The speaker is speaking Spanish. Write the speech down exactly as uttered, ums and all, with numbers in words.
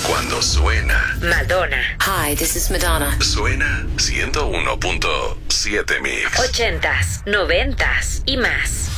Cuando suena Madonna. Hi, this is Madonna. Suena ciento uno punto siete Mix. Ochentas, noventas y más.